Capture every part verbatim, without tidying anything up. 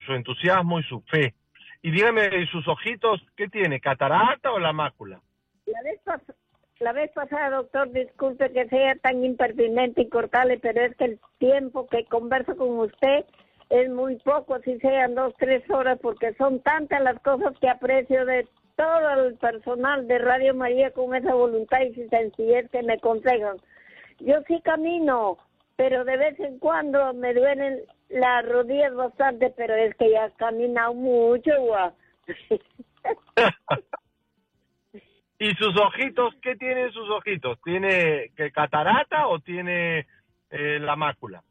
su entusiasmo y su fe. Y dígame, ¿sus ojitos qué tiene? ¿Catarata o la mácula? La vez, pas la vez pasada, doctor, disculpe que sea tan impertinente y cortarle, pero es que el tiempo que converso con usted es muy poco, así sean dos, tres horas, porque son tantas las cosas que aprecio de todo el personal de Radio María con esa voluntad y sencillez que me aconsejan. Yo sí camino, pero de vez en cuando me duelen las rodillas bastante, pero es que ya he caminado mucho, guau. ¿Y sus ojitos? ¿Qué tienen sus ojitos? ¿Tiene que catarata o tiene eh, la mácula?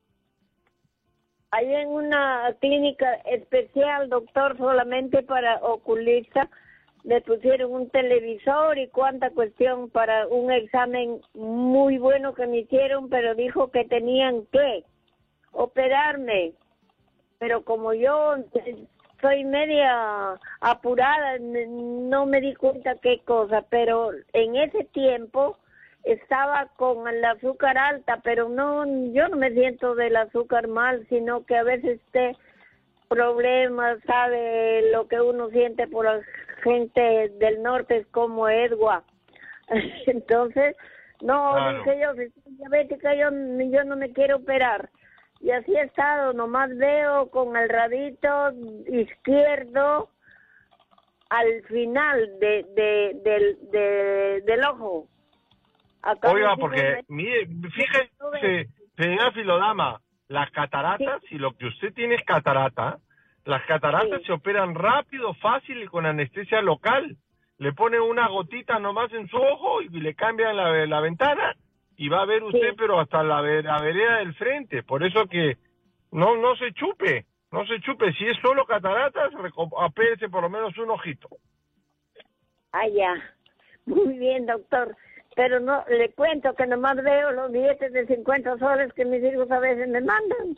Hay en una clínica especial, doctor, solamente para oculista, le pusieron un televisor y cuánta cuestión para un examen muy bueno que me hicieron, pero dijo que tenían que operarme. Pero como yo soy media apurada, no me di cuenta qué cosa, pero en ese tiempo estaba con el azúcar alta, pero no, yo no me siento del azúcar mal, sino que a veces te problemas, sabe lo que uno siente por la gente del norte es como Edward. Entonces, no, Claro. dije yo, si soy diabética, yo, yo no me quiero operar. Y así he estado, nomás veo con el radito izquierdo al final de, de, del, de, del ojo. Acá Oiga, me porque, sigo, mire, fíjese, señora Filodama, las cataratas, sí. si lo que usted tiene es catarata, las cataratas Sí. se operan rápido, fácil y con anestesia local. Le ponen una gotita nomás en su ojo y le cambian la, la ventana y va a ver usted, Sí. pero hasta la, la vereda del frente. Por eso que no no se chupe, no se chupe. Si es solo cataratas, apérese por lo menos un ojito. Ah, ya. Muy bien, doctor. Pero no, le cuento que nomás veo los billetes de cincuenta soles que mis hijos a veces me mandan.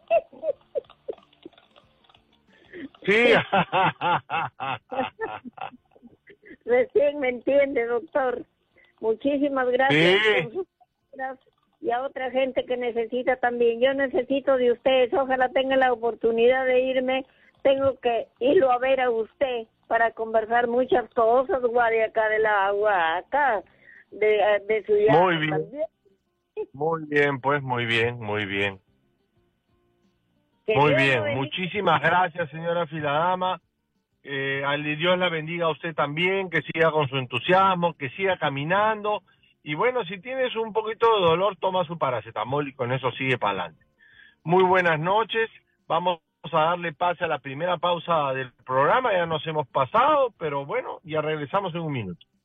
Sí. Recién me entiende, doctor. Muchísimas gracias Sí. por sus palabras y a otra gente que necesita también. Yo necesito de ustedes. Ojalá tenga la oportunidad de irme. Tengo que irlo a ver a usted para conversar muchas cosas, guardia, acá de la agua, acá, de, de su llano Muy bien. también. Muy bien, pues muy bien, muy bien. Que Muy Dios lo bien, bendiga. muchísimas gracias, señora Filadama. Eh, al Dios la bendiga a usted también, que siga con su entusiasmo, que siga caminando. Y bueno, si tienes un poquito de dolor, toma su paracetamol y con eso sigue para adelante. Muy buenas noches. Vamos a darle pase a la primera pausa del programa. Ya nos hemos pasado, pero bueno, ya regresamos en un minuto.